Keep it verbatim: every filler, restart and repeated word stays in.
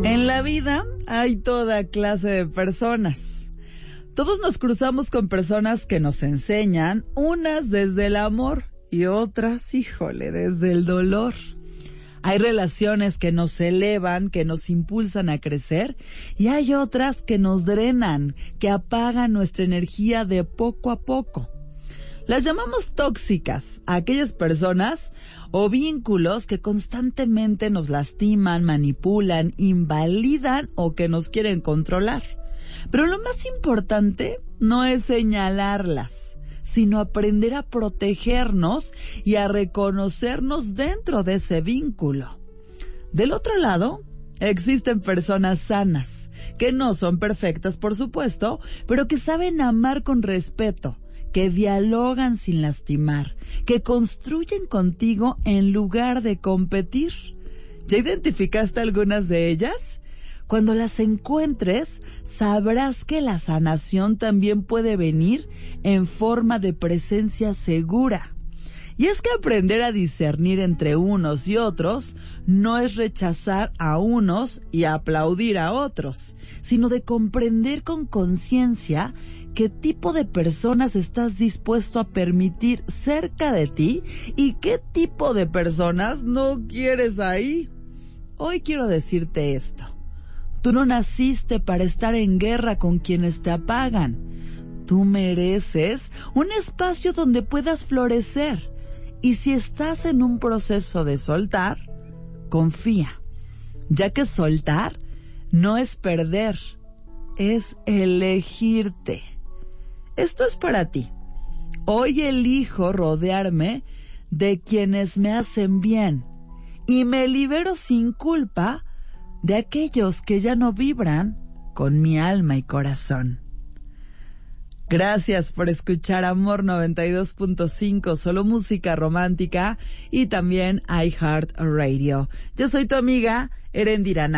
En la vida hay toda clase de personas. Todos nos cruzamos con personas que nos enseñan, unas desde el amor y otras, híjole, desde el dolor. Hay relaciones que nos elevan, que nos impulsan a crecer, y hay otras que nos drenan, que apagan nuestra energía de poco a poco. Las llamamos tóxicas a aquellas personas o vínculos que constantemente nos lastiman, manipulan, invalidan o que nos quieren controlar. Pero lo más importante no es señalarlas, sino aprender a protegernos y a reconocernos dentro de ese vínculo. Del otro lado, existen personas sanas, que no son perfectas, por supuesto, pero que saben amar con respeto, que dialogan sin lastimar, que construyen contigo en lugar de competir. ¿Ya identificaste algunas de ellas? Cuando las encuentres, sabrás que la sanación también puede venir en forma de presencia segura. Y es que aprender a discernir entre unos y otros no es rechazar a unos y aplaudir a otros, sino de comprender con conciencia qué tipo de personas estás dispuesto a permitir cerca de ti y qué tipo de personas no quieres ahí. Hoy quiero decirte esto. Tú no naciste para estar en guerra con quienes te apagan. Tú mereces un espacio donde puedas florecer. Y si estás en un proceso de soltar, confía, ya que soltar no es perder, es elegirte. Esto es para ti. Hoy elijo rodearme de quienes me hacen bien y me libero sin culpa de aquellos que ya no vibran con mi alma y corazón. Gracias por escuchar Amor noventa y dos punto cinco, solo música romántica, y también iHeartRadio. Yo soy tu amiga Erendirana.